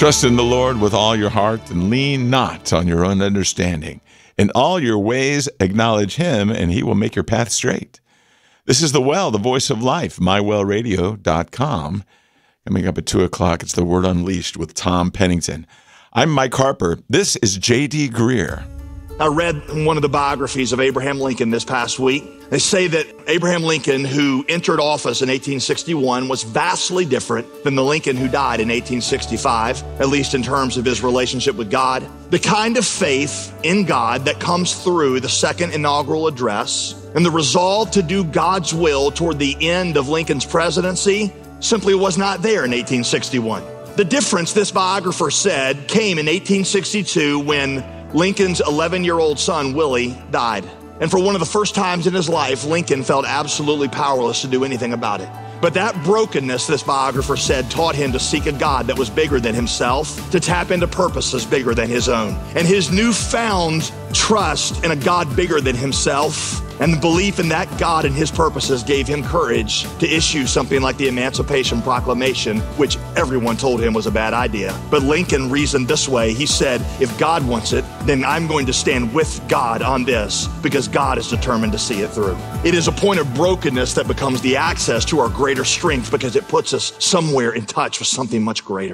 Trust in the Lord with all your heart and lean not on your own understanding. In all your ways acknowledge him, and he will make your path straight. This is The Well, the voice of life, mywellradio.com. Coming up at 2 o'clock, it's The Word Unleashed with Tom Pennington. I'm Mike Harper. This is J.D. Greear. I read one of the biographies of Abraham Lincoln this past week. They say that Abraham Lincoln, who entered office in 1861, was vastly different than the Lincoln who died in 1865, at least in terms of his relationship with God. The kind of faith in God that comes through the second inaugural address and the resolve to do God's will toward the end of Lincoln's presidency simply was not there in 1861. The difference, this biographer said, came in 1862 when Lincoln's 11-year-old son, Willie, died. And for one of the first times in his life, Lincoln felt absolutely powerless to do anything about it. But that brokenness, this biographer said, taught him to seek a God that was bigger than himself, to tap into purposes bigger than his own. And his newfound trust in a God bigger than himself and the belief in that God and his purposes gave him courage to issue something like the Emancipation Proclamation, which everyone told him was a bad idea. But Lincoln reasoned this way. He said, if God wants it, then I'm going to stand with God on this because God is determined to see it through. It is a point of brokenness that becomes the access to our greater strength because it puts us somewhere in touch with something much greater.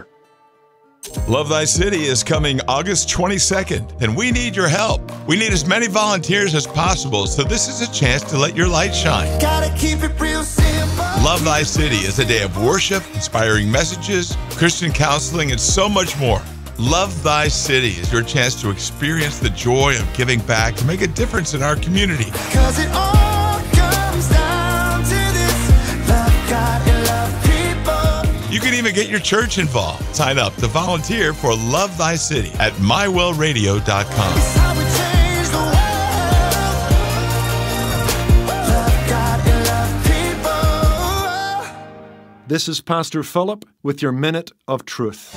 Love Thy City is coming August 22nd, and we need your help. We need as many volunteers as possible, so this is a chance to let your light shine. Gotta keep it real simple. Love Thy City is a day of worship, inspiring messages, Christian counseling, and so much more. Love Thy City is your chance to experience the joy of giving back to make a difference in our community. 'Cause it all comes down to this: love God and love people. You can even get your church involved. Sign up to volunteer for Love Thy City at mywellradio.com. It's how we change the world. Love God and love people. This is Pastor Philip with your Minute of Truth.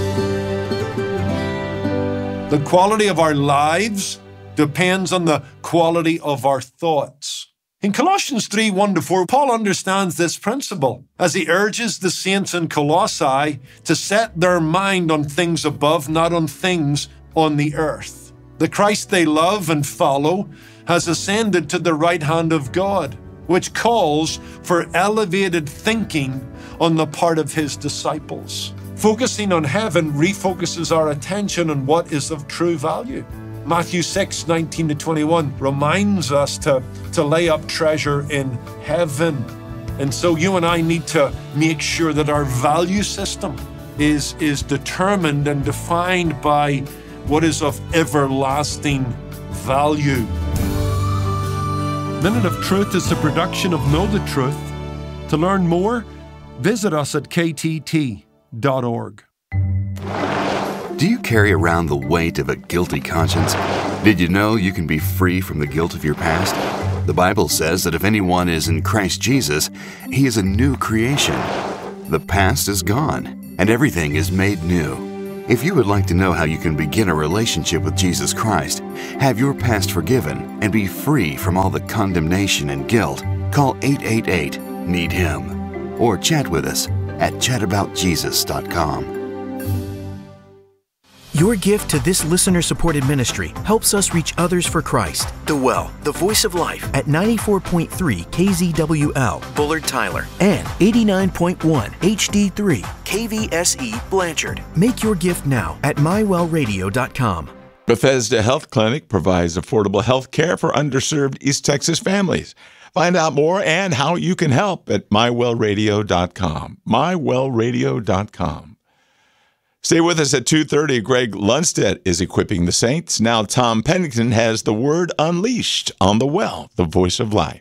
The quality of our lives depends on the quality of our thoughts. In Colossians 3, 1-4, Paul understands this principle as he urges the saints in Colossae to set their mind on things above, not on things on the earth. The Christ they love and follow has ascended to the right hand of God, which calls for elevated thinking on the part of his disciples. Focusing on heaven refocuses our attention on what is of true value. Matthew 6, 19-21 reminds us to lay up treasure in heaven. And so you and I need to make sure that our value system is determined and defined by what is of everlasting value. Minute of Truth is a production of Know the Truth. To learn more, visit us at ktt.org. Do you carry around the weight of a guilty conscience? Did you know you can be free from the guilt of your past? The Bible says that if anyone is in Christ Jesus, he is a new creation. The past is gone, and everything is made new. If you would like to know how you can begin a relationship with Jesus Christ, have your past forgiven, and be free from all the condemnation and guilt, call 888-NEED-HIM or chat with us at chataboutjesus.com. Your gift to this listener-supported ministry helps us reach others for Christ. The Well, the voice of life at 94.3 KZWL, Bullard Tyler, and 89.1 HD3 KVSE, Blanchard. Make your gift now at mywellradio.com. Bethesda Health Clinic provides affordable health care for underserved East Texas families. Find out more and how you can help at mywellradio.com. mywellradio.com. Stay with us at 2:30. Greg Lundstedt is equipping the saints. Now Tom Pennington has the Word Unleashed on The Well, the voice of life.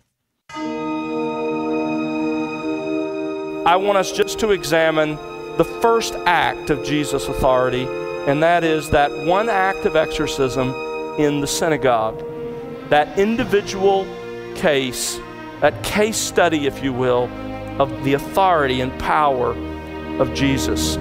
I want us just to examine the first act of Jesus' authority, and that is that one act of exorcism in the synagogue. That individual case, that case study, if you will, of the authority and power of Jesus.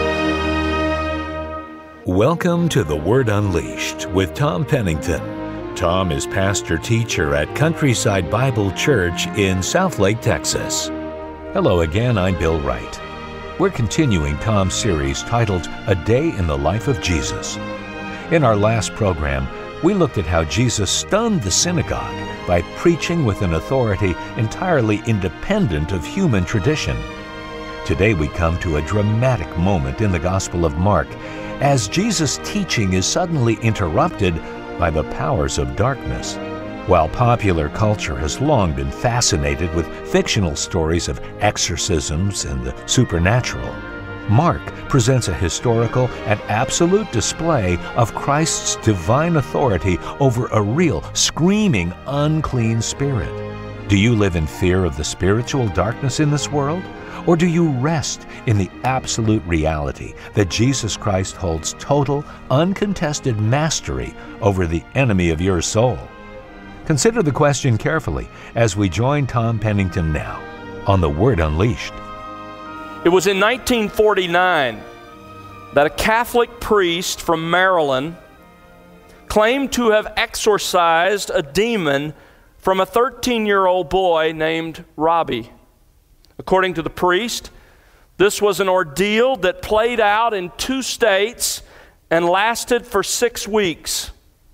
Welcome to The Word Unleashed with Tom Pennington. Tom is pastor-teacher at Countryside Bible Church in Southlake, Texas. Hello again, I'm Bill Wright. We're continuing Tom's series titled A Day in the Life of Jesus. In our last program, we looked at how Jesus stunned the synagogue by preaching with an authority entirely independent of human tradition. Today we come to a dramatic moment in the Gospel of Mark as Jesus' teaching is suddenly interrupted by the powers of darkness. While popular culture has long been fascinated with fictional stories of exorcisms and the supernatural, Mark presents a historical and absolute display of Christ's divine authority over a real, screaming, unclean spirit. Do you live in fear of the spiritual darkness in this world? Or do you rest in the absolute reality that Jesus Christ holds total, uncontested mastery over the enemy of your soul? Consider the question carefully as we join Tom Pennington now on The Word Unleashed. It was in 1949 that a Catholic priest from Maryland claimed to have exorcised a demon from a 13-year-old boy named Robbie. According to the priest, this was an ordeal that played out in 2 states and lasted for 6 weeks.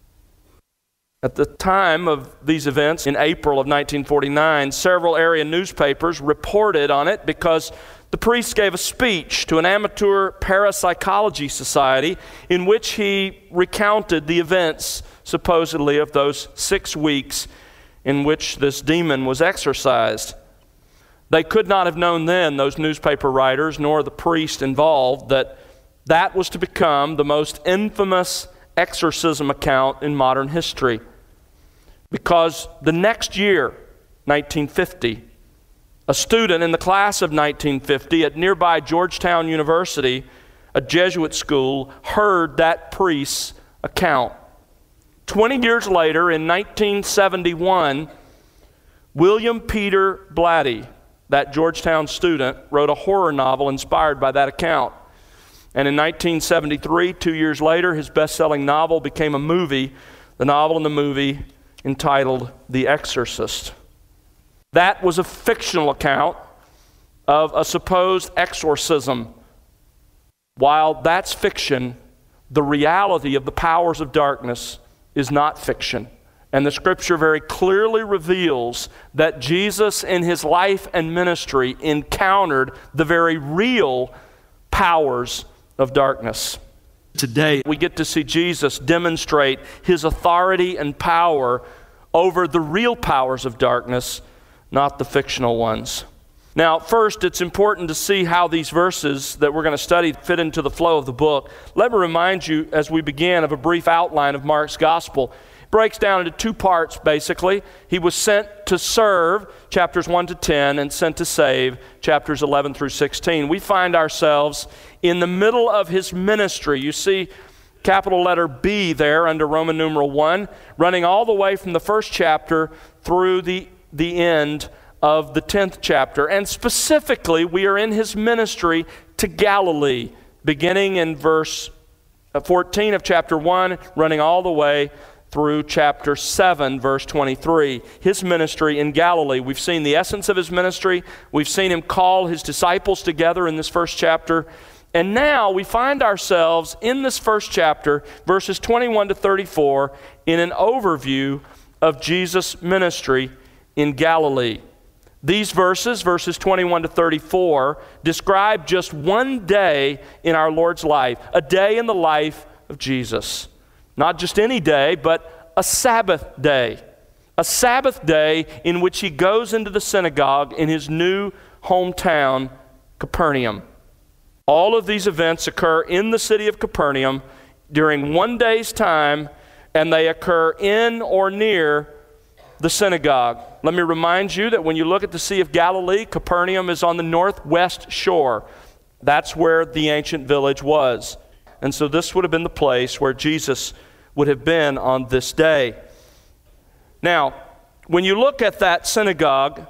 At the time of these events, in April of 1949, several area newspapers reported on it because the priest gave a speech to an amateur parapsychology society in which he recounted the events, supposedly, of those 6 weeks in which this demon was exorcised. They could not have known then, those newspaper writers, nor the priest involved, that that was to become the most infamous exorcism account in modern history. Because the next year, 1950, a student in the class of 1950 at nearby Georgetown University, a Jesuit school, heard that priest's account. 20 years later, in 1971, William Peter Blatty, that Georgetown student, wrote a horror novel inspired by that account. And in 1973, 2 years later, his best-selling novel became a movie, the novel and the movie entitled The Exorcist. That was a fictional account of a supposed exorcism. While that's fiction, the reality of the powers of darkness is not fiction. And the Scripture very clearly reveals that Jesus in his life and ministry encountered the very real powers of darkness. Today, we get to see Jesus demonstrate his authority and power over the real powers of darkness, not the fictional ones. Now, first, it's important to see how these verses that we're going to study fit into the flow of the book. Let me remind you, as we begin, of a brief outline of Mark's gospel. Breaks down into 2 parts, basically. He was sent to serve, chapters 1 to 10, and sent to save, chapters 11 through 16. We find ourselves in the middle of his ministry. You see capital letter B there under Roman numeral 1, running all the way from the first chapter through the end of the 10th chapter. And specifically, we are in his ministry to Galilee, beginning in verse 14 of chapter 1, running all the way through chapter 7, verse 23. His ministry in Galilee. We've seen the essence of his ministry. We've seen him call his disciples together in this first chapter. And now we find ourselves in this first chapter, verses 21 to 34, in an overview of Jesus' ministry in Galilee. These verses, verses 21 to 34, describe just one day in our Lord's life, a day in the life of Jesus. Not just any day, but a Sabbath day. A Sabbath day in which he goes into the synagogue in his new hometown, Capernaum. All of these events occur in the city of Capernaum during one day's time, and they occur in or near the synagogue. Let me remind you that when you look at the Sea of Galilee, Capernaum is on the northwest shore. That's where the ancient village was. And so this would have been the place where Jesus would have been on this day. Now, when you look at that synagogue,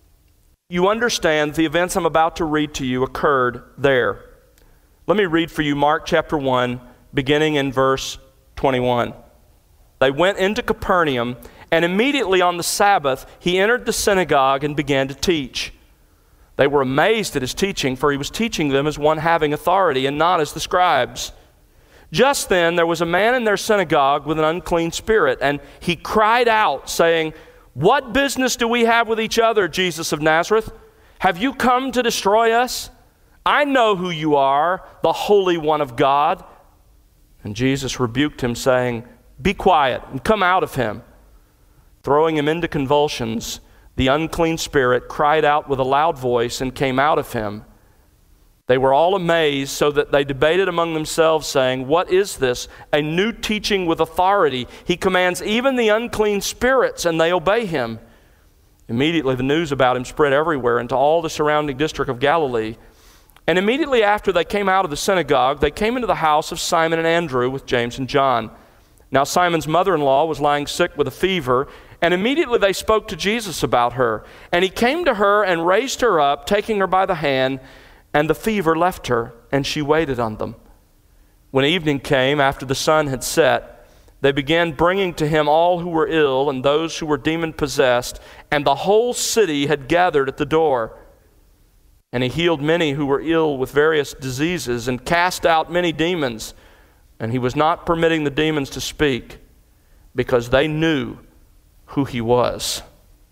you understand the events I'm about to read to you occurred there. Let me read for you Mark chapter 1, beginning in verse 21. they went into Capernaum, and immediately on the Sabbath, he entered the synagogue and began to teach. They were amazed at his teaching, for he was teaching them as one having authority and not as the scribes. Just then there was a man in their synagogue with an unclean spirit, and he cried out, saying, "What business do we have with each other, Jesus of Nazareth? Have you come to destroy us? I know who you are, the Holy One of God." And Jesus rebuked him, saying, "Be quiet and come out of him." Throwing him into convulsions, the unclean spirit cried out with a loud voice and came out of him. They were all amazed, so that they debated among themselves, saying, "What is this? A new teaching with authority. He commands even the unclean spirits, and they obey him." Immediately the news about him spread everywhere into all the surrounding district of Galilee. And immediately after they came out of the synagogue, they came into the house of Simon and Andrew with James and John. Now Simon's mother-in-law was lying sick with a fever, and immediately they spoke to Jesus about her. And he came to her and raised her up, taking her by the hand, and the fever left her, and she waited on them. When evening came, after the sun had set, they began bringing to him all who were ill and those who were demon-possessed, and the whole city had gathered at the door. And he healed many who were ill with various diseases and cast out many demons. And he was not permitting the demons to speak, because they knew who he was.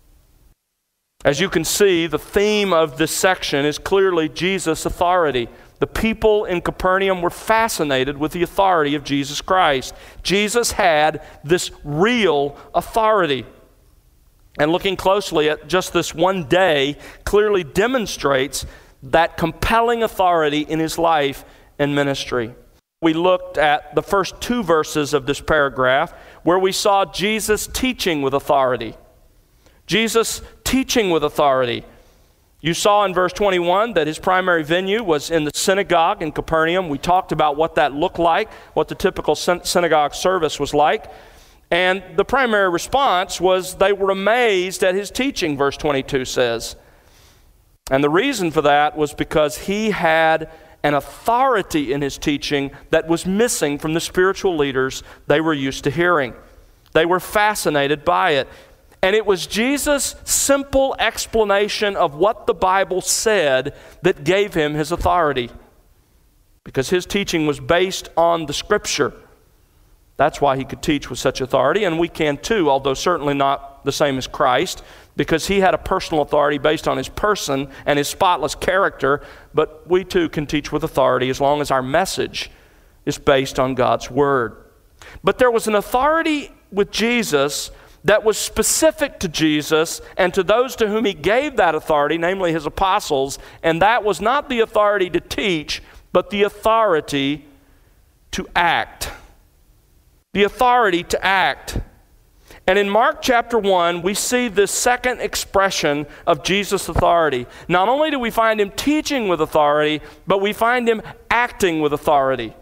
As you can see, the theme of this section is clearly Jesus' authority. The people in Capernaum were fascinated with the authority of Jesus Christ. Jesus had this real authority. And looking closely at just this one day clearly demonstrates that compelling authority in his life and ministry. We looked at the first 2 verses of this paragraph where we saw Jesus teaching with authority. Jesus teaching with authority. You saw in verse 21 that his primary venue was in the synagogue in Capernaum. We talked about what that looked like, what the typical synagogue service was like. And the primary response was they were amazed at his teaching, verse 22 says. And the reason for that was because he had an authority in his teaching that was missing from the spiritual leaders they were used to hearing. They were fascinated by it. And it was Jesus' simple explanation of what the Bible said that gave him his authority. Because his teaching was based on the Scripture. That's why he could teach with such authority, and we can too, although certainly not the same as Christ, because he had a personal authority based on his person and his spotless character, but we too can teach with authority as long as our message is based on God's Word. But there was an authority with Jesus that was specific to Jesus and to those to whom he gave that authority, namely his apostles, and that was not the authority to teach, but the authority to act. The authority to act. And in Mark chapter 1, we see this second expression of Jesus' authority. Not only do we find him teaching with authority, but we find him acting with authority.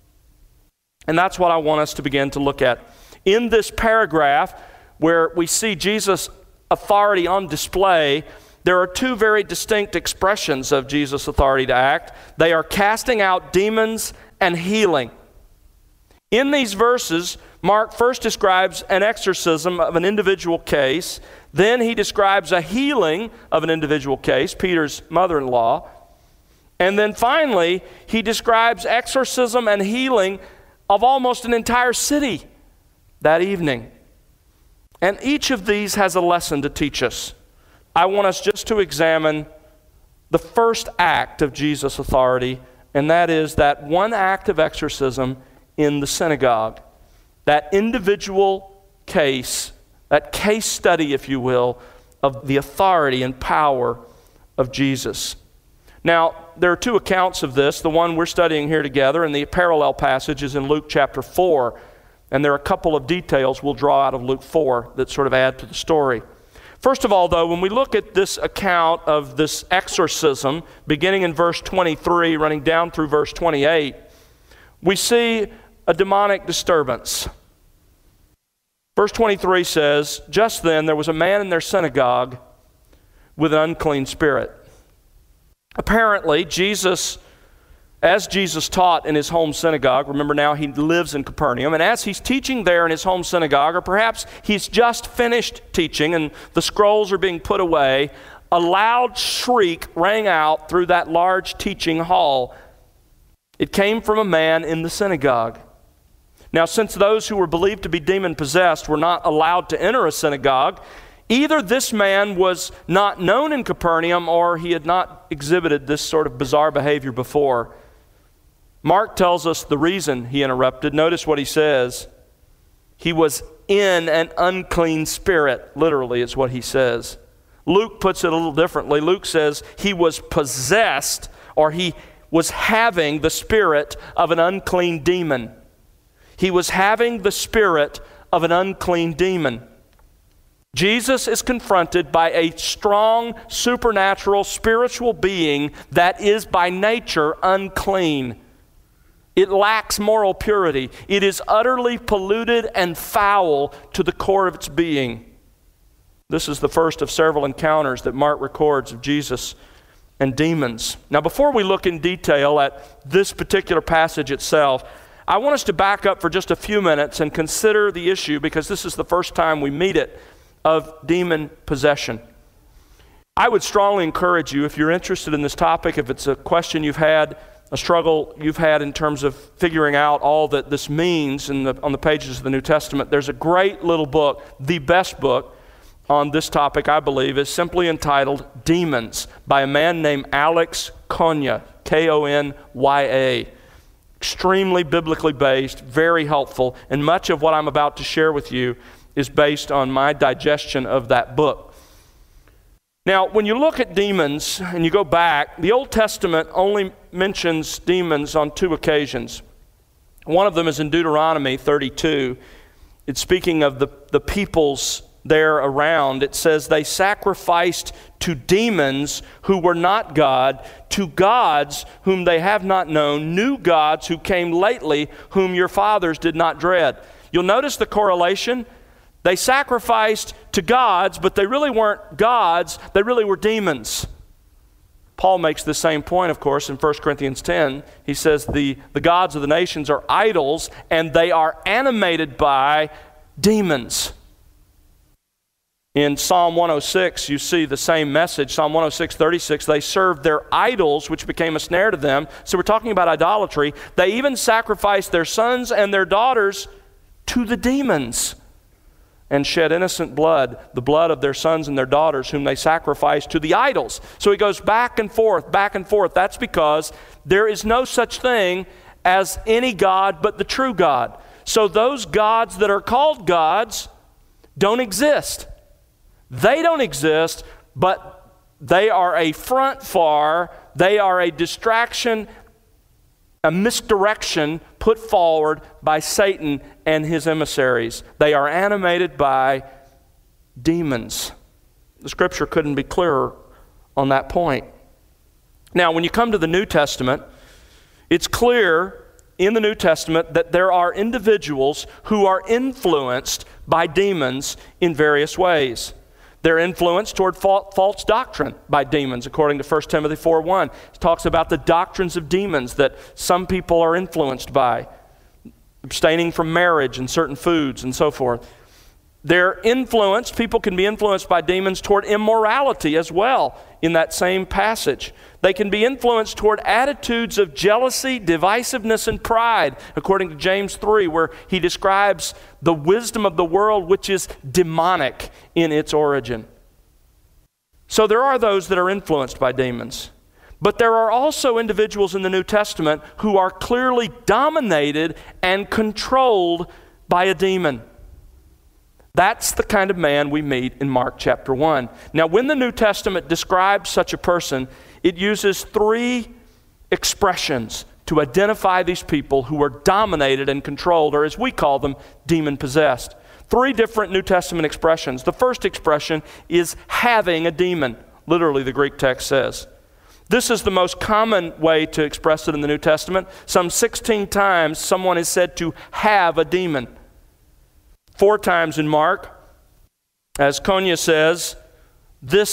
And that's what I want us to begin to look at. In this paragraph, where we see Jesus' authority on display, there are 2 very distinct expressions of Jesus' authority to act. They are casting out demons and healing. In these verses, Mark first describes an exorcism of an individual case. Then he describes a healing of an individual case, Peter's mother-in-law. And then finally, he describes exorcism and healing of almost an entire city that evening. And each of these has a lesson to teach us. I want us just to examine the first act of Jesus' authority, and that is that one act of exorcism in the synagogue. That individual case, that case study, if you will, of the authority and power of Jesus. Now, there are 2 accounts of this. The one we're studying here together, and the parallel passage is in Luke chapter 4. And there are a couple of details we'll draw out of Luke 4 that sort of add to the story. First of all, though, when we look at this account of this exorcism, beginning in verse 23, running down through verse 28, we see a demonic disturbance. Verse 23 says, "Just then there was a man in their synagogue with an unclean spirit." Apparently, Jesus as Jesus taught in his home synagogue, remember now he lives in Capernaum, and as he's teaching there in his home synagogue, or perhaps he's just finished teaching and the scrolls are being put away, a loud shriek rang out through that large teaching hall. It came from a man in the synagogue. Now, since those who were believed to be demon-possessed were not allowed to enter a synagogue, either this man was not known in Capernaum or he had not exhibited this sort of bizarre behavior before. Mark tells us the reason he interrupted. Notice what he says. He was in an unclean spirit, literally is what he says. Luke puts it a little differently. Luke says he was possessed, or he was having the spirit of an unclean demon. He was having the spirit of an unclean demon. Jesus is confronted by a strong, supernatural, spiritual being that is by nature unclean. It lacks moral purity. It is utterly polluted and foul to the core of its being. This is the first of several encounters that Mark records of Jesus and demons. Now, before we look in detail at this particular passage itself, I want us to back up for just a few minutes and consider the issue, because this is the first time we meet it, of demon possession. I would strongly encourage you, if you're interested in this topic, if it's a question you've had, a struggle you've had in terms of figuring out all that this means on the pages of the New Testament, there's a great little book, the best book on this topic, I believe, is simply entitled by a man named Alex Konya, K-O-N-Y-A. Extremely biblically based, very helpful, and much of what I'm about to share with you is based on my digestion of that book. Now, when you look at demons and you go back, the Old Testament only mentions demons on two occasions. One of them is in Deuteronomy 32. It's speaking of the peoples there around. It says they sacrificed to demons who were not God, to gods whom they have not known, new gods who came lately, whom your fathers did not dread. You'll notice the correlation. They sacrificed to gods, but they really weren't gods, they really were demons. Paul makes the same point, of course, in 1 Corinthians 10. He says the gods of the nations are idols, and they are animated by demons. In Psalm 106, you see the same message. Psalm 106:36, they served their idols, which became a snare to them. So we're talking about idolatry. They even sacrificed their sons and their daughters to the demons, and shed innocent blood, the blood of their sons and their daughters, whom they sacrificed to the idols. So he goes back and forth, back and forth. That's because there is no such thing as any God but the true God. So those gods that are called gods don't exist. They don't exist, but they are a front for, they are a distraction, a misdirection put forward by Satan and his emissaries. They are animated by demons. The scripture couldn't be clearer on that point. Now, when you come to the New Testament, it's clear in the New Testament that there are individuals who are influenced by demons in various ways. They're influenced toward false doctrine by demons, according to 1 Timothy 4:1. It talks about the doctrines of demons that some people are influenced by, abstaining from marriage and certain foods and so forth. They're influenced, people can be influenced by demons toward immorality as well in that same passage. They can be influenced toward attitudes of jealousy, divisiveness, and pride, according to James 3, where he describes the wisdom of the world, which is demonic in its origin. So there are those that are influenced by demons. But there are also individuals in the New Testament who are clearly dominated and controlled by a demon. That's the kind of man we meet in Mark chapter 1. Now, when the New Testament describes such a person, it uses three expressions to identify these people who are dominated and controlled, or as we call them, demon-possessed. Three different New Testament expressions. The first expression is having a demon, literally the Greek text says. This is the most common way to express it in the New Testament. Some 16 times someone is said to have a demon. 4 times in Mark, as Konya says, this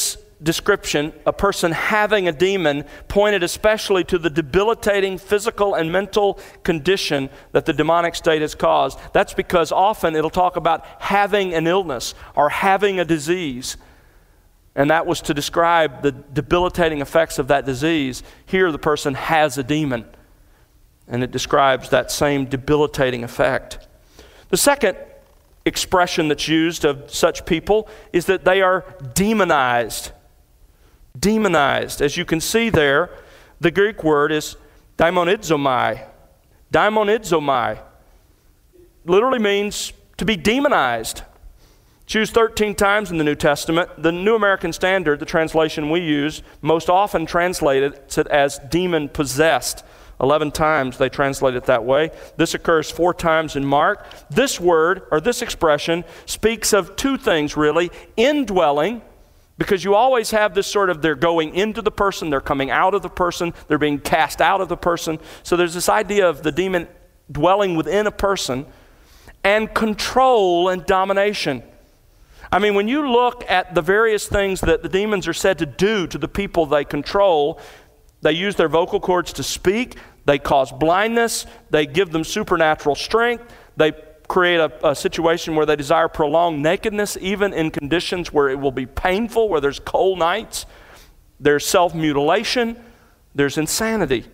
description, a person having a demon, pointed especially to the debilitating physical and mental condition that the demonic state has caused. That's because often it'll talk about having an illness or having a disease. And that was to describe the debilitating effects of that disease. Here the person has a demon, and it describes that same debilitating effect. The second expression that's used of such people is that they are demonized. Demonized. As you can see there, the Greek word is daimonidzomai. Daimonidzomai literally means to be demonized. It's used 13 times in the New Testament. The New American Standard, the translation we use, most often translated it as demon-possessed. 11 times they translate it that way. This occurs 4 times in Mark. This word, or this expression, speaks of 2 things really. Indwelling, because you always have this sort of, they're going into the person, they're coming out of the person, they're being cast out of the person. So there's this idea of the demon dwelling within a person. And control and domination. I mean, when you look at the various things that the demons are said to do to the people they control, they use their vocal cords to speak, they cause blindness, they give them supernatural strength, they create a situation where they desire prolonged nakedness, even in conditions where it will be painful, where there's cold nights, there's self-mutilation, there's insanity.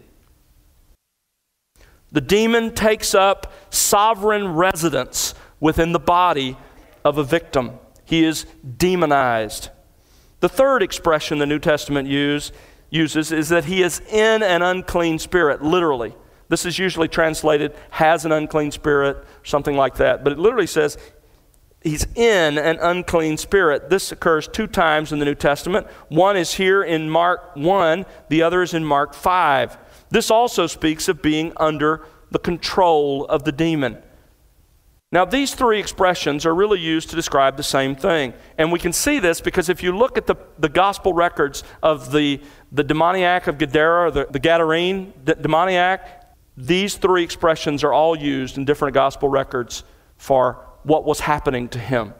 The demon takes up sovereign residence within the body of a victim. He is demonized. The third expression the New Testament uses is that he is in an unclean spirit, literally. This is usually translated, has an unclean spirit, something like that. But it literally says, he's in an unclean spirit. This occurs 2 times in the New Testament. One is here in Mark 1, the other is in Mark 5. This also speaks of being under the control of the demon. Now, these 3 expressions are really used to describe the same thing. And we can see this because if you look at the gospel records of the demoniac of Gadara, the Gadarene demoniac, these 3 expressions are all used in different gospel records for what was happening to him.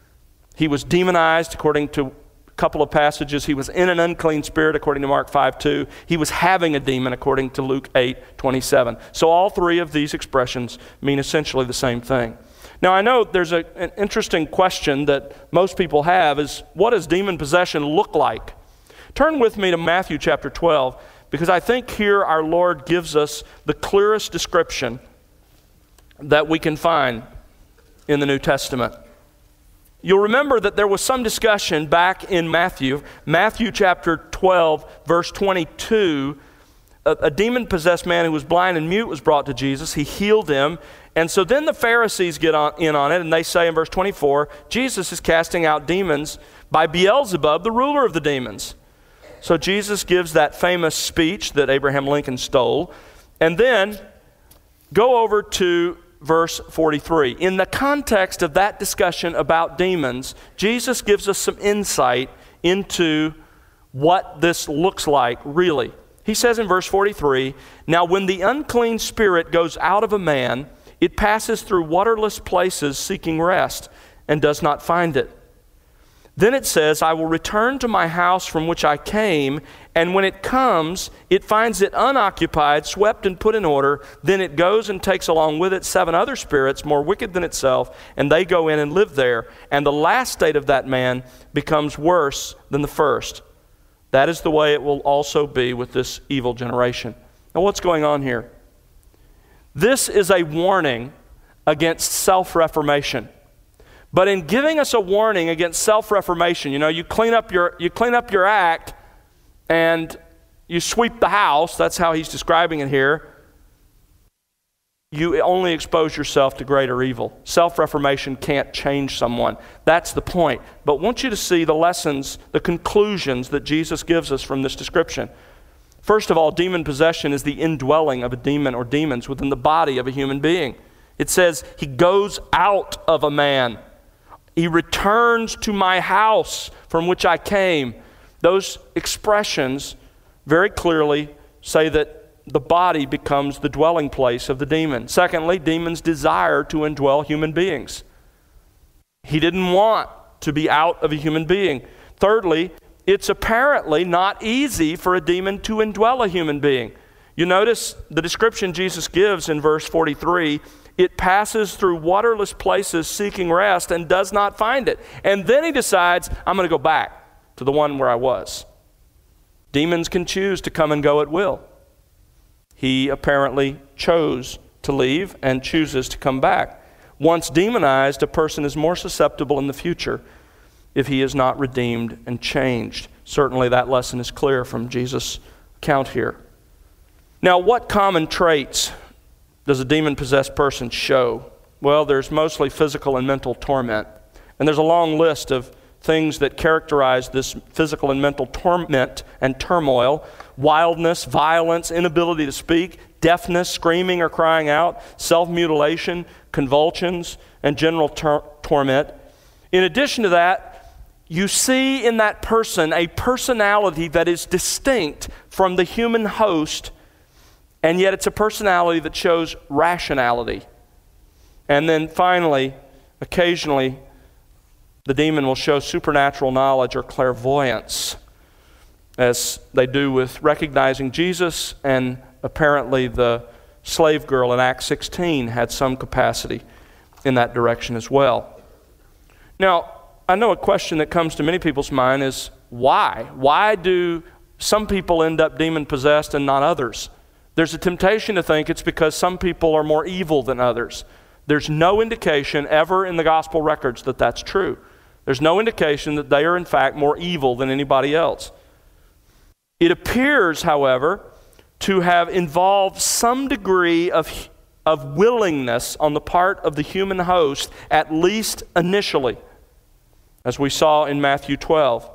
He was demonized, according to a couple of passages. He was in an unclean spirit, according to Mark 5:2. He was having a demon, according to Luke 8:27. So all 3 of these expressions mean essentially the same thing. Now, I know there's an interesting question that most people have is, what does demon possession look like? Turn with me to Matthew chapter 12, because I think here our Lord gives us the clearest description that we can find in the New Testament. You'll remember that there was some discussion back in Matthew chapter 12, verse 22. A demon-possessed man who was blind and mute was brought to Jesus. He healed him. And so then the Pharisees get in on it, and they say in verse 24, Jesus is casting out demons by Beelzebub, the ruler of the demons. So Jesus gives that famous speech that Abraham Lincoln stole. And then go over to verse 43. In the context of that discussion about demons, Jesus gives us some insight into what this looks like, really. He says in verse 43, "Now when the unclean spirit goes out of a man, it passes through waterless places seeking rest, and does not find it. Then it says, I will return to my house from which I came, and when it comes, it finds it unoccupied, swept and put in order. Then it goes and takes along with it 7 other spirits more wicked than itself, and they go in and live there. And the last state of that man becomes worse than the first. That is the way it will also be with this evil generation." Now, what's going on here? This is a warning against self-reformation. But in giving us a warning against self-reformation, you clean up your act and you sweep the house. That's how he's describing it here. You only expose yourself to greater evil. Self-reformation can't change someone. That's the point. But I want you to see the lessons, the conclusions that Jesus gives us from this description. First of all, demon possession is the indwelling of a demon or demons within the body of a human being. It says he goes out of a man. He returns to my house from which I came. Those expressions very clearly say that the body becomes the dwelling place of the demon. Secondly, demons desire to indwell human beings. He didn't want to be out of a human being. Thirdly, it's apparently not easy for a demon to indwell a human being. You notice the description Jesus gives in verse 43, it passes through waterless places seeking rest and does not find it. And then he decides, I'm going to go back to the one where I was. Demons can choose to come and go at will. He apparently chose to leave and chooses to come back. Once demonized, a person is more susceptible in the future if he is not redeemed and changed. Certainly that lesson is clear from Jesus' account here. Now, what common traits does a demon-possessed person show? Well, there's mostly physical and mental torment. And there's a long list of things that characterize this physical and mental torment and turmoil: wildness, violence, inability to speak, deafness, screaming or crying out, self-mutilation, convulsions, and general torment. In addition to that, you see in that person a personality that is distinct from the human host, and yet it's a personality that shows rationality. And then finally, occasionally, the demon will show supernatural knowledge or clairvoyance, as they do with recognizing Jesus, and apparently the slave girl in Acts 16 had some capacity in that direction as well. Now, I know a question that comes to many people's mind is, why? Why do some people end up demon-possessed and not others? There's a temptation to think it's because some people are more evil than others. There's no indication ever in the gospel records that that's true. There's no indication that they are in fact more evil than anybody else. It appears, however, to have involved some degree of willingness on the part of the human host, at least initially, as we saw in Matthew 12.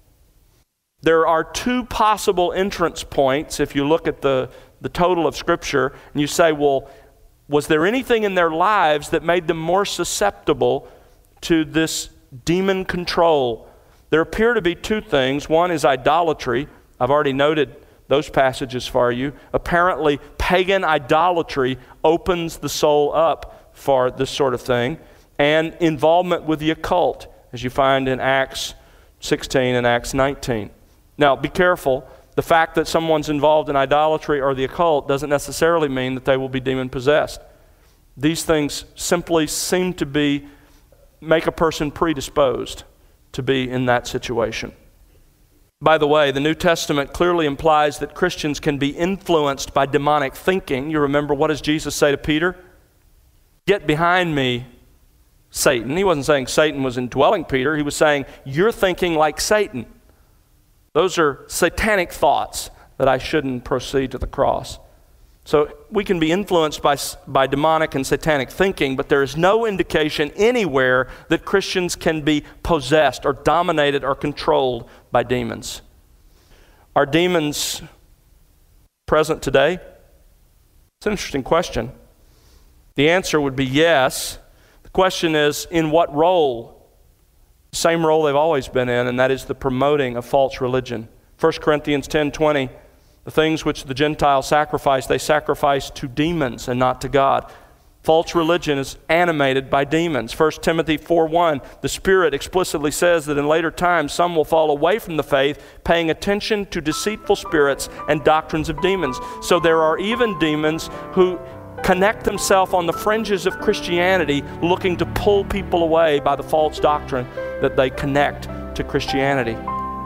There are two possible entrance points if you look at the total of Scripture, and you say, well, was there anything in their lives that made them more susceptible to this demon control? There appear to be two things. One is idolatry. I've already noted those passages for you. Apparently, pagan idolatry opens the soul up for this sort of thing, and involvement with the occult, as you find in Acts 16 and Acts 19. Now, be careful. The fact that someone's involved in idolatry or the occult doesn't necessarily mean that they will be demon-possessed. These things simply seem to make a person predisposed to be in that situation. By the way, the New Testament clearly implies that Christians can be influenced by demonic thinking. You remember, what does Jesus say to Peter? Get behind me, Satan. He wasn't saying Satan was indwelling Peter. He was saying, you're thinking like Satan. Those are satanic thoughts that I shouldn't proceed to the cross. So we can be influenced by demonic and satanic thinking, but there is no indication anywhere that Christians can be possessed or dominated or controlled by demons. Are demons present today? It's an interesting question. The answer would be yes. The question is, in what role? Same role they've always been in, and that is the promoting of false religion. 1 Corinthians 10:20, the things which the Gentiles sacrifice, they sacrifice to demons and not to God. False religion is animated by demons. 1 Timothy 4:1, the Spirit explicitly says that in later times some will fall away from the faith, paying attention to deceitful spirits and doctrines of demons. So there are even demons who connect themselves on the fringes of Christianity, looking to pull people away by the false doctrine that they connect to Christianity.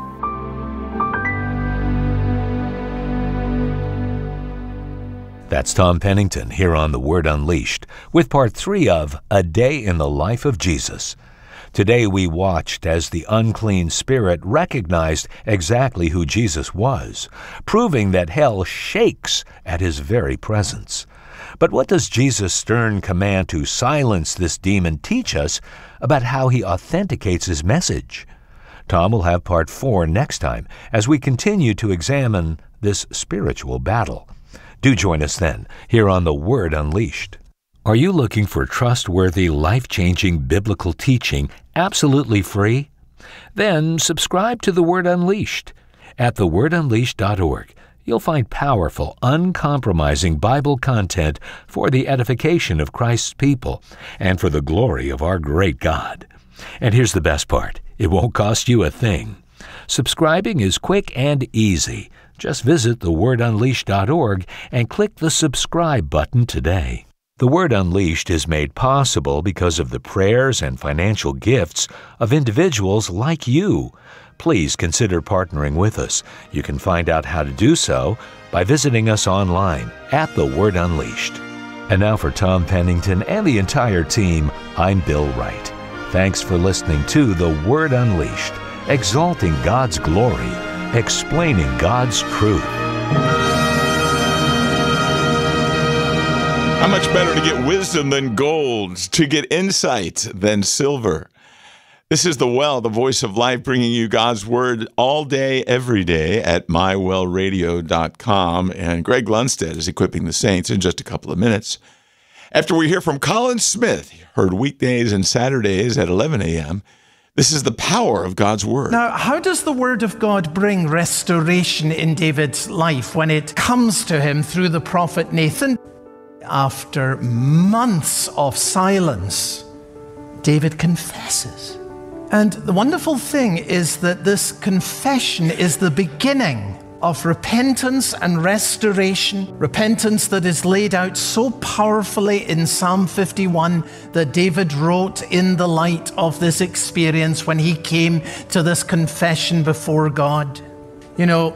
That's Tom Pennington here on The Word Unleashed with part 3 of A Day in the Life of Jesus. Today we watched as the unclean spirit recognized exactly who Jesus was, proving that hell shakes at his very presence. But what does Jesus' stern command to silence this demon teach us about how he authenticates his message? Tom will have part 4 next time as we continue to examine this spiritual battle. Do join us then, here on The Word Unleashed. Are you looking for trustworthy, life-changing biblical teaching absolutely free? Then subscribe to The Word Unleashed. At thewordunleashed.org, you'll find powerful, uncompromising Bible content for the edification of Christ's people and for the glory of our great God. And here's the best part. It won't cost you a thing. Subscribing is quick and easy. Just visit thewordunleashed.org and click the subscribe button today. The Word Unleashed is made possible because of the prayers and financial gifts of individuals like you. Please consider partnering with us. You can find out how to do so by visiting us online at The Word Unleashed. And now for Tom Pennington and the entire team, I'm Bill Wright. Thanks for listening to The Word Unleashed, exalting God's glory, explaining God's truth. How much better to get wisdom than gold, to get insight than silver. This is The Well, the voice of life, bringing you God's Word all day, every day at mywellradio.com. And Greg Lundstedt is equipping the saints in just a couple of minutes. After we hear from Colin Smith, heard weekdays and Saturdays at 11 a.m., this is the power of God's Word. Now, how does the Word of God bring restoration in David's life when it comes to him through the prophet Nathan? After months of silence, David confesses. And the wonderful thing is that this confession is the beginning of repentance and restoration, repentance that is laid out so powerfully in Psalm 51 that David wrote in the light of this experience when he came to this confession before God. You know,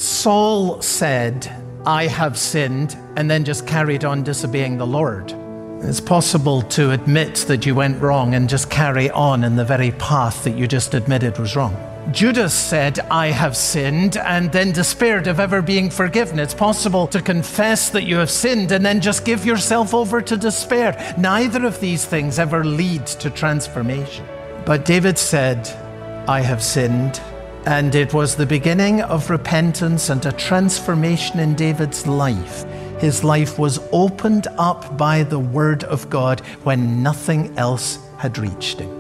Saul said, "I have sinned," and then just carried on disobeying the Lord. It's possible to admit that you went wrong and just carry on in the very path that you just admitted was wrong. Judas said, "I have sinned," and then despaired of ever being forgiven. It's possible to confess that you have sinned and then just give yourself over to despair. Neither of these things ever lead to transformation. But David said, "I have sinned," and it was the beginning of repentance and a transformation in David's life. His life was opened up by the Word of God when nothing else had reached him.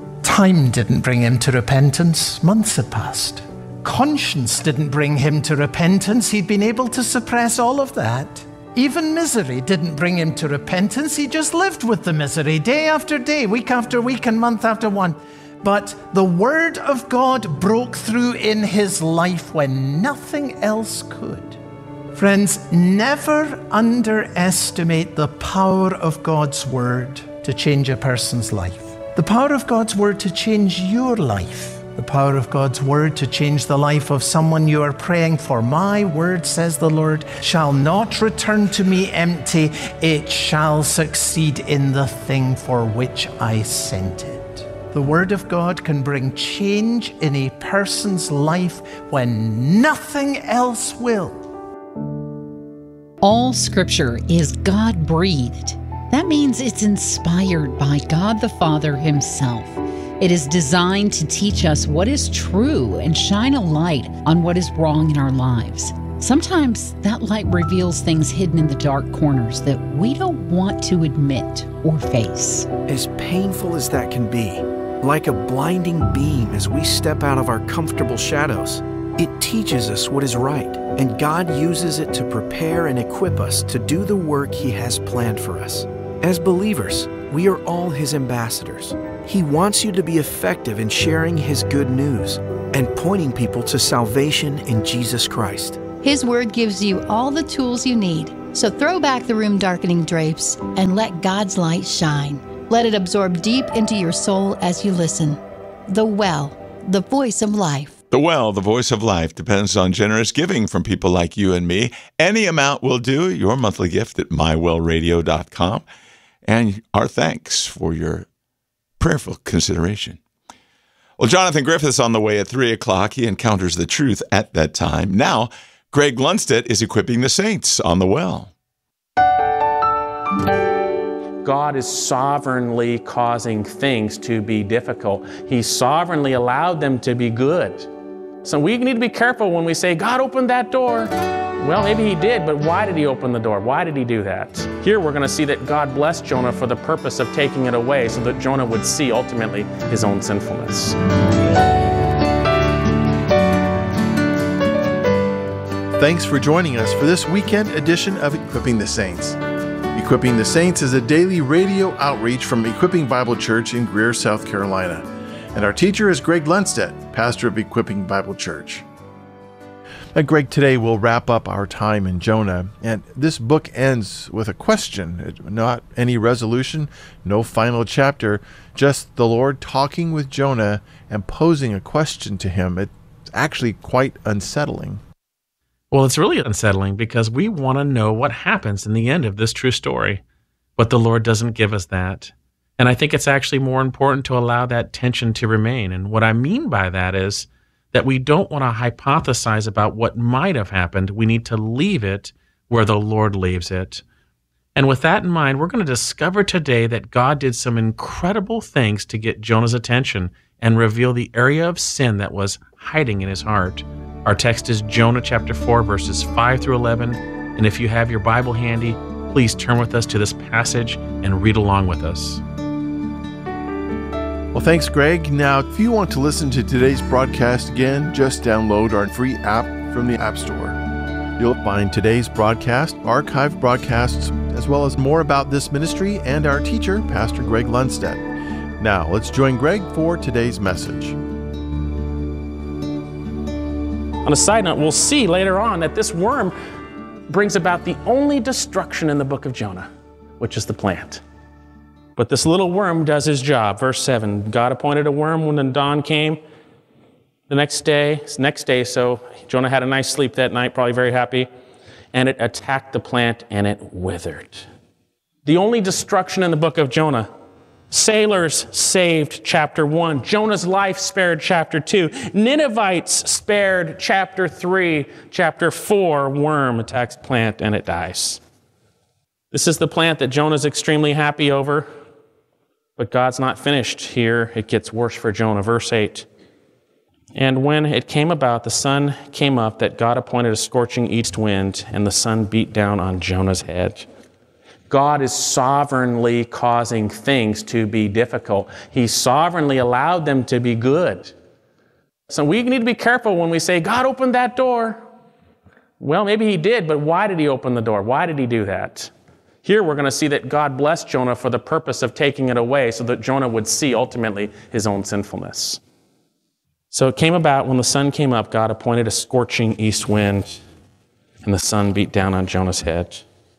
Time didn't bring him to repentance. Months had passed. Conscience didn't bring him to repentance. He'd been able to suppress all of that. Even misery didn't bring him to repentance. He just lived with the misery day after day, week after week, and month after one. But the Word of God broke through in his life when nothing else could. Friends, never underestimate the power of God's Word to change a person's life. The power of God's Word to change your life. The power of God's Word to change the life of someone you are praying for. My word, says the Lord, shall not return to me empty. It shall succeed in the thing for which I sent it. The Word of God can bring change in a person's life when nothing else will. All Scripture is God-breathed. That means it's inspired by God the Father Himself. It is designed to teach us what is true and shine a light on what is wrong in our lives. Sometimes that light reveals things hidden in the dark corners that we don't want to admit or face. As painful as that can be, like a blinding beam as we step out of our comfortable shadows, it teaches us what is right, and God uses it to prepare and equip us to do the work He has planned for us. As believers, we are all His ambassadors. He wants you to be effective in sharing His good news and pointing people to salvation in Jesus Christ. His Word gives you all the tools you need. So throw back the room-darkening drapes and let God's light shine. Let it absorb deep into your soul as you listen. The Well, the voice of life. The Well, the voice of life, depends on generous giving from people like you and me. Any amount will do. Your monthly gift at mywellradio.com. And our thanks for your prayerful consideration. Well, Jonathan Griffith's on the way at 3 o'clock. He encounters the truth at that time. Now, Greg Lundstedt is equipping the saints on the Well. God is sovereignly causing things to be difficult. He sovereignly allowed them to be good. So we need to be careful when we say, God opened that door. Well, maybe He did, but why did He open the door? Why did He do that? Here we're going to see that God blessed Jonah for the purpose of taking it away so that Jonah would see ultimately his own sinfulness. Thanks for joining us for this weekend edition of Equipping the Saints. Equipping the Saints is a daily radio outreach from Equipping Bible Church in Greer, South Carolina. And our teacher is Greg Lundstedt, pastor of Equipping Bible Church. And Greg, today we'll wrap up our time in Jonah. And this book ends with a question, not any resolution, no final chapter, just the Lord talking with Jonah and posing a question to him. It's actually quite unsettling. Well, it's really unsettling because we want to know what happens in the end of this true story. But the Lord doesn't give us that. And I think it's actually more important to allow that tension to remain. And what I mean by that is that we don't want to hypothesize about what might have happened. We need to leave it where the Lord leaves it. And with that in mind, we're going to discover today that God did some incredible things to get Jonah's attention and reveal the area of sin that was hiding in his heart. Our text is Jonah chapter 4, verses 5 through 11. And if you have your Bible handy, please turn with us to this passage and read along with us. Well, thanks, Greg. Now, if you want to listen to today's broadcast again, just download our free app from the App Store. You'll find today's broadcast, archived broadcasts, as well as more about this ministry and our teacher, Pastor Greg Lundstedt. Now, let's join Greg for today's message. On a side note, we'll see later on that this worm brings about the only destruction in the book of Jonah, which is the plant. But this little worm does his job. Verse 7, God appointed a worm when the dawn came. The next day, so Jonah had a nice sleep that night, probably very happy, and it attacked the plant and it withered. The only destruction in the book of Jonah. Sailors saved chapter 1. Jonah's life spared chapter 2. Ninevites spared chapter 3. Chapter 4, worm attacks plant and it dies. This is the plant that Jonah's extremely happy over. But God's not finished here. It gets worse for Jonah. Verse 8. And when it came about, the sun came up, that God appointed a scorching east wind, and the sun beat down on Jonah's head. God is sovereignly causing things to be difficult. He sovereignly allowed them to be good. So we need to be careful when we say, God opened that door. Well, maybe he did, but why did he open the door? Why did he do that? Here we're going to see that God blessed Jonah for the purpose of taking it away so that Jonah would see ultimately his own sinfulness. So it came about when the sun came up, God appointed a scorching east wind, and the sun beat down on Jonah's head.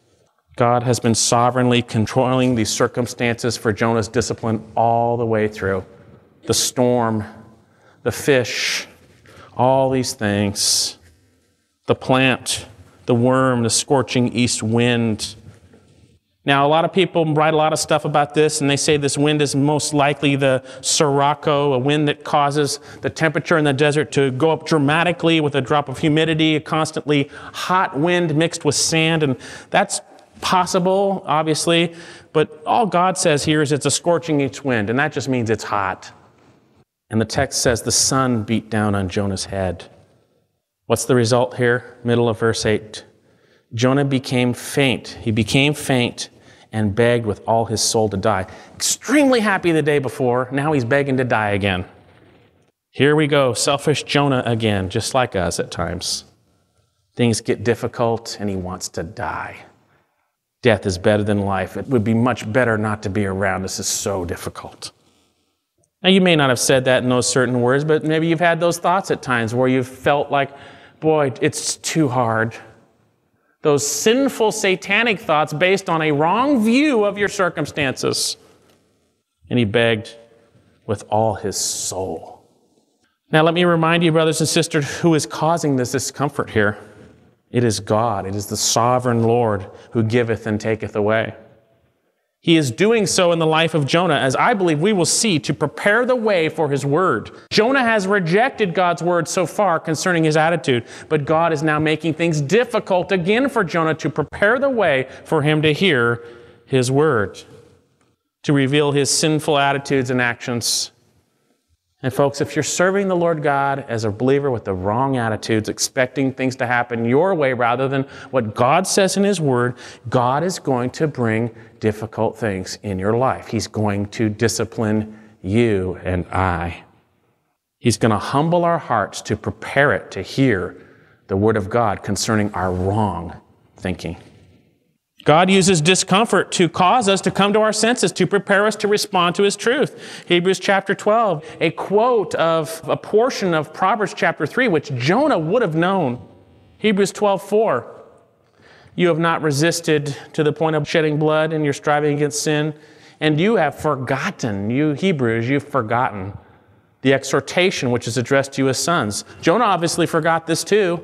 God has been sovereignly controlling these circumstances for Jonah's discipline all the way through. The storm, the fish, all these things, the plant, the worm, the scorching east wind. Now, a lot of people write a lot of stuff about this, and they say this wind is most likely the sirocco, a wind that causes the temperature in the desert to go up dramatically with a drop of humidity, a constantly hot wind mixed with sand, and that's possible, obviously, but all God says here is it's a scorching east wind, and that just means it's hot. And the text says the sun beat down on Jonah's head. What's the result here? Middle of verse 8. Jonah became faint. He became faint and begged with all his soul to die. Extremely happy the day before. Now he's begging to die again. Here we go. Selfish Jonah again, just like us at times. Things get difficult and he wants to die. Death is better than life. It would be much better not to be around. This is so difficult. Now, you may not have said that in those certain words, but maybe you've had those thoughts at times where you've felt like, boy, it's too hard. Those sinful, satanic thoughts based on a wrong view of your circumstances. And he begged with all his soul. Now, let me remind you, brothers and sisters, who is causing this discomfort here. It is God. It is the sovereign Lord who giveth and taketh away. He is doing so in the life of Jonah, as I believe we will see, to prepare the way for his word. Jonah has rejected God's word so far concerning his attitude, but God is now making things difficult again for Jonah to prepare the way for him to hear his word, to reveal his sinful attitudes and actions. And folks, if you're serving the Lord God as a believer with the wrong attitudes, expecting things to happen your way rather than what God says in his word, God is going to bring difficult things in your life. He's going to discipline you and I. He's going to humble our hearts to prepare it to hear the word of God concerning our wrong thinking. God uses discomfort to cause us to come to our senses, to prepare us to respond to His truth. Hebrews chapter 12, a quote of a portion of Proverbs chapter 3, which Jonah would have known. Hebrews 12:4, you have not resisted to the point of shedding blood in your striving against sin, and you have forgotten, you Hebrews, you've forgotten the exhortation which is addressed to you as sons. Jonah obviously forgot this too.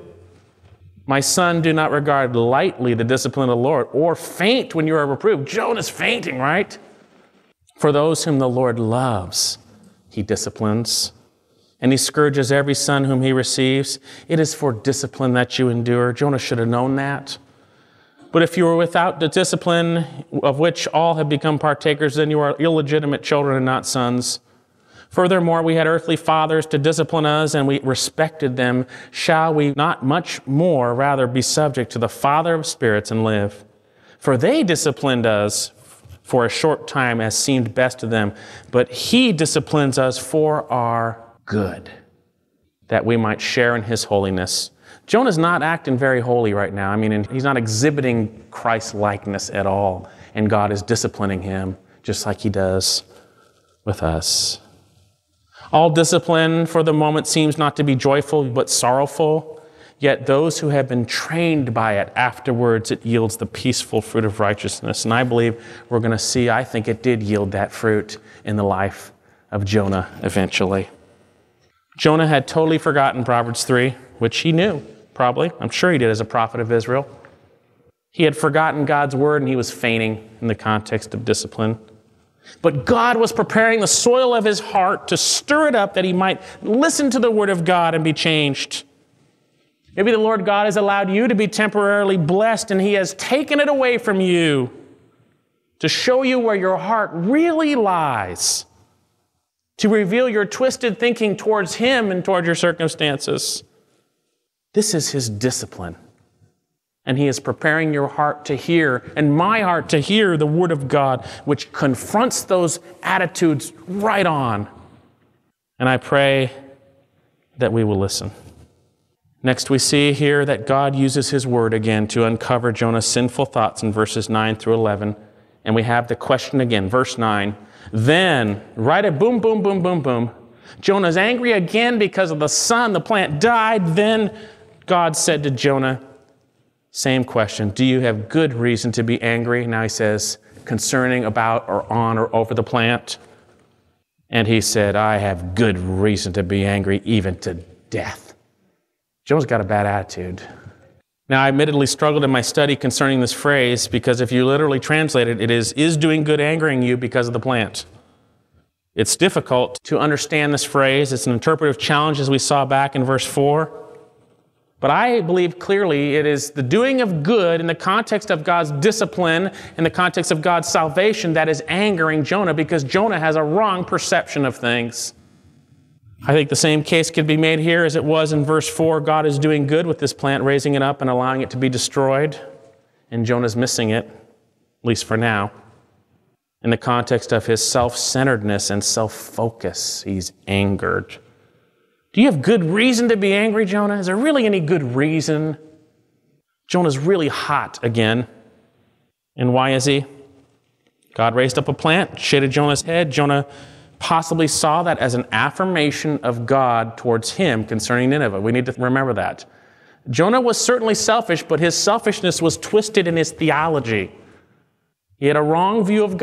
My son, do not regard lightly the discipline of the Lord, or faint when you are reproved. Jonah's fainting, right? For those whom the Lord loves, He disciplines, and He scourges every son whom He receives. It is for discipline that you endure. Jonah should have known that. But if you are without the discipline of which all have become partakers, then you are illegitimate children and not sons. Furthermore, we had earthly fathers to discipline us, and we respected them. Shall we not much more rather be subject to the Father of spirits and live? For they disciplined us for a short time as seemed best to them, but He disciplines us for our good, that we might share in His holiness. Jonah's not acting very holy right now. I mean, he's not exhibiting Christ-likeness at all, and God is disciplining him just like He does with us. All discipline for the moment seems not to be joyful, but sorrowful. Yet those who have been trained by it, afterwards it yields the peaceful fruit of righteousness. And I believe we're going to see, I think it did yield that fruit in the life of Jonah eventually. Jonah had totally forgotten Proverbs 3, which he knew, probably. I'm sure he did as a prophet of Israel. He had forgotten God's word and he was fainting in the context of discipline. But God was preparing the soil of his heart to stir it up that he might listen to the word of God and be changed. Maybe the Lord God has allowed you to be temporarily blessed and He has taken it away from you to show you where your heart really lies, to reveal your twisted thinking towards Him and toward your circumstances. This is His discipline. And He is preparing your heart to hear, and my heart to hear the Word of God, which confronts those attitudes right on. And I pray that we will listen. Next, we see here that God uses His Word again to uncover Jonah's sinful thoughts in verses 9 through 11. And we have the question again, verse 9. Then, right at boom, boom, boom, boom, boom, Jonah's angry again because of the sun, the plant died. Then God said to Jonah, same question, do you have good reason to be angry? Now he says, concerning about or on or over the plant. And he said, I have good reason to be angry, even to death. Jonah's got a bad attitude. Now, I admittedly struggled in my study concerning this phrase because if you literally translate it, it is doing good angering you because of the plant? It's difficult to understand this phrase. It's an interpretive challenge as we saw back in verse 4. But I believe clearly it is the doing of good in the context of God's discipline, in the context of God's salvation, that is angering Jonah because Jonah has a wrong perception of things. I think the same case could be made here as it was in verse 4. God is doing good with this plant, raising it up and allowing it to be destroyed. And Jonah's missing it, at least for now. In the context of his self-centeredness and self-focus, he's angered. Do you have good reason to be angry, Jonah? Is there really any good reason? Jonah's really hot again. And why is he? God raised up a plant, shaded Jonah's head. Jonah possibly saw that as an affirmation of God towards him concerning Nineveh. We need to remember that. Jonah was certainly selfish, but his selfishness was twisted in his theology. He had a wrong view of God.